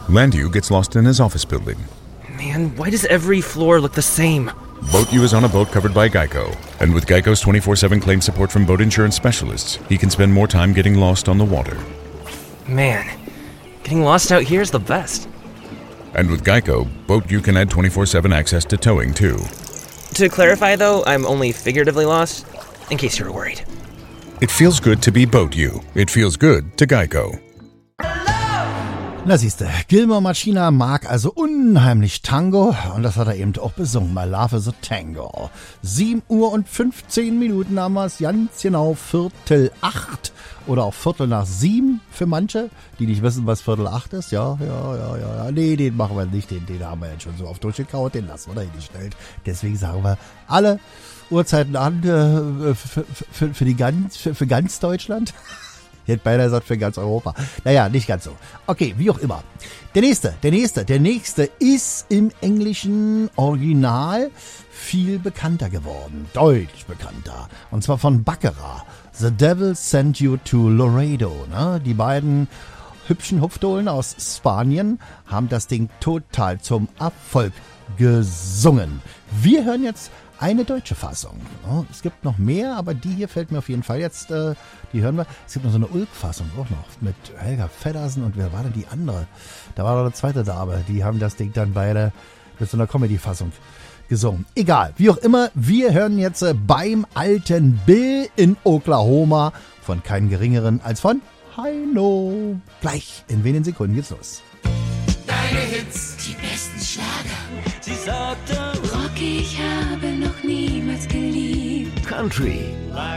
Landu gets lost in his office building. Man, why does every floor look the same? Boat U is on a boat covered by Geico. And with Geico's 24/7 claim support from boat insurance specialists, he can spend more time getting lost on the water. Man, getting lost out here is the best. And with Geico, Boat U can add 24/7 access to towing, too. To clarify, though, I'm only figuratively lost, in case you were worried. It feels good to be Boat U. It feels good to Geico. Na siehste, Gilmore Machina mag also unheimlich Tango und das hat er eben auch besungen, My Love is a Tango. 7:15 haben wir es, ganz genau 7:45 oder auch 7:15 für manche, die nicht wissen, was 7:45 ist. Ja. Nee, den machen wir nicht, den haben wir jetzt schon so oft durchgekaut, den lassen wir da hingestellt. Deswegen sagen wir alle Uhrzeiten an für ganz Deutschland. Ich hätte beinahe gesagt für ganz Europa. Naja, nicht ganz so. Okay, wie auch immer. Der nächste ist im englischen Original viel bekannter geworden. Deutlich bekannter. Und zwar von Baccarat. The Devil Sent You to Laredo. Ne? Die beiden hübschen Hupfdohlen aus Spanien haben das Ding total zum Erfolg gesungen. Wir hören jetzt eine deutsche Fassung. Es gibt noch mehr, aber die hier fällt mir auf jeden Fall jetzt, die hören wir. Es gibt noch so eine Ulk-Fassung auch noch mit Helga Feddersen und wer war denn die andere? Da war noch eine zweite Dame, die haben das Ding dann beide mit so einer Comedy-Fassung gesungen. Egal, wie auch immer, wir hören jetzt beim alten Bill in Oklahoma von keinem geringeren als von Heino. Gleich in wenigen Sekunden geht's los. Deine Hits, die besten Schlager. Sie sagte, Rocky, ich habe noch niemals geliebt. Country,